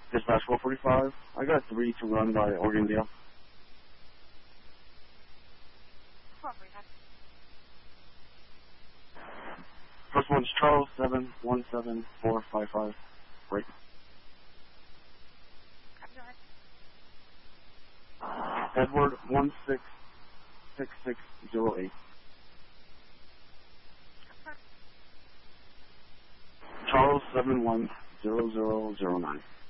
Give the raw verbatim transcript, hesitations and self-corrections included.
Dispatch four forty-five. I got three to run by Organdale. four forty-five. First one's Charles seven one seven four five five. Break. Edward one six six six zero eight. Charles seven one zero zero zero nine.